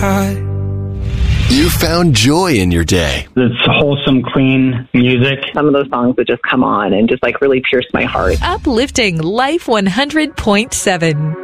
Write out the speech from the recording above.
high. You found joy in your day. It's wholesome, clean music. Some of those songs would just come on and just like really pierce my heart. Uplifting Life 100.7.